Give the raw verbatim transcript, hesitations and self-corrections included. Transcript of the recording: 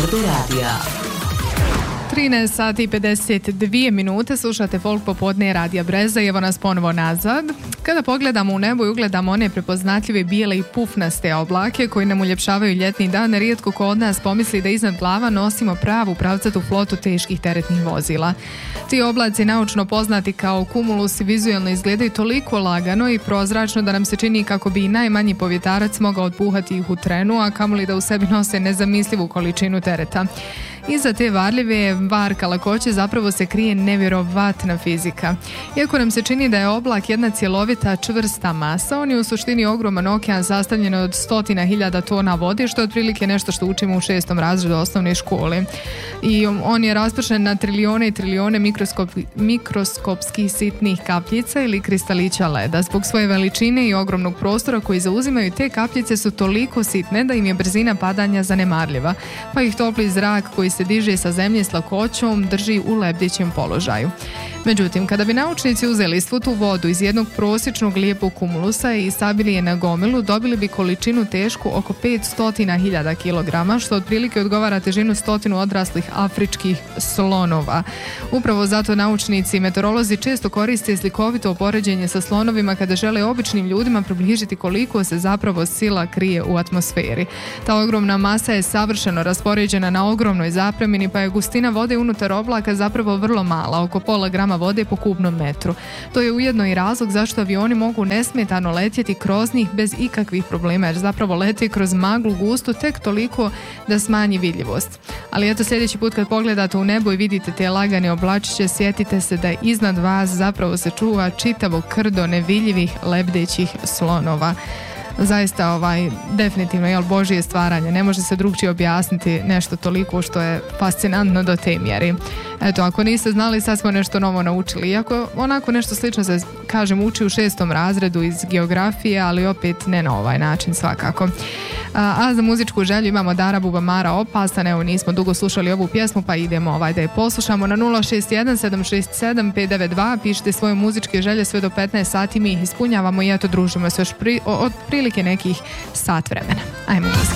Radija. trinaest sati i pedeset dvije minute, slušate Folk popodne Radija Breza i evo nas ponovo nazad. Kada pogledamo u nebo i ugledamo one prepoznatljive bijele i pufnaste oblake koji nam uljepšavaju ljetni dan, rijetko ko od nas pomisli da iznad glava nosimo pravu pravcatu flotu teških teretnih vozila. Ti oblaci, naučno poznati kao kumulusi, vizualno izgledaju toliko lagano i prozračno da nam se čini kako bi i najmanji povjetarac mogao otpuhati ih u trenu, a kamoli da u sebi nose nezamislivu količinu tereta. Iza te varljive varka lakoće zapravo se krije nevjerovatna fizika. Iako nam se čini da je oblak jedna cjelovita čvrsta masa, on je u suštini ogroman okean sastavljen od stotina hiljada tona vode, što je otprilike nešto što učimo u šestom razredu osnovne škole. I on je raspršen na trilijone i trilijone mikroskop, mikroskopskih sitnih kapljica ili kristalića leda. Zbog svoje veličine i ogromnog prostora koji zauzimaju, te kapljice su toliko sitne da im je brzina padanja zanemarljiva, pa ih topli zrak koji se diže sa zemlje s lakoćom drži u lebdećem položaju. Međutim, kada bi naučnici uzeli svu tu vodu iz jednog prosječnog lijepog kumulusa i sabili je na gomilu, dobili bi količinu tešku oko petsto hiljada kilograma, što otprilike odgovara težinu stotinu odraslih afričkih slonova. Upravo zato naučnici i meteorolozi često koriste slikovito poređenje sa slonovima kada žele običnim ljudima približiti koliko se zapravo sila krije u atmosferi. Ta ogromna masa je savršeno raspoređena na ogromnoj zapremini, pa je gustina vode unutar oblaka zapravo vrlo mala, oko pola grama vode po kubnom metru. To je ujedno i razlog zašto avioni mogu nesmetano letjeti kroz njih bez ikakvih problema, jer zapravo lete kroz maglu gustu tek toliko da smanji vidljivost. Ali eto, sljedeći put kad pogledate u nebo i vidite te lagane oblačiće, sjetite se da iznad vas zapravo se čuva čitavo krdo nevidljivih lebdećih slonova. Zaista ovaj, definitivno, jel, Božje stvaranje, ne može se drugčije objasniti nešto toliko što je fascinantno do te mjeri. Eto, ako niste znali, sad smo nešto novo naučili. Iako onako nešto slično se, kažem, uči u šestom razredu iz geografije, ali opet ne na ovaj način svakako. A, a za muzičku želju imamo Dara Bubamara Opasan. Evo, nismo dugo slušali ovu pjesmu, pa idemo ovaj da je poslušamo na nula šest jedan sedam šest sedam pet devet dva. Pišite svoje muzičke želje sve do petnaest sati, mi ih ispunjavamo i eto, družimo se još pri, od prilike nekih sat vremena. Ajmo muzika.